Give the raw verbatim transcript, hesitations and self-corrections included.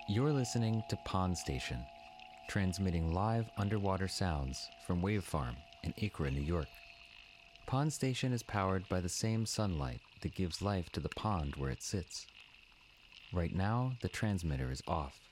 You're listening to Pond Station, transmitting live underwater sounds from Wave Farm in Acra, New York. Pond Station is powered by the same sunlight that gives life to the pond where it sits. Right now, the transmitter is off.